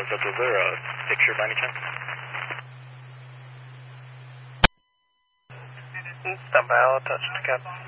Delta, is there a picture by any chance? Stand by, I'll touch the cap.